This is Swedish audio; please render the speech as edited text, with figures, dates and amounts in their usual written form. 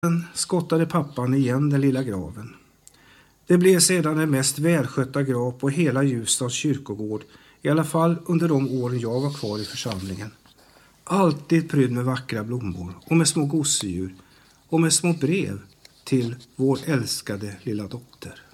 skottade pappan igen den lilla graven. Det blev sedan den mest välskötta grav på hela Ljusdals kyrkogård, i alla fall under de åren jag var kvar i församlingen. Alltid prydd med vackra blommor och med små gosedjur och med små brev till vår älskade lilla dotter.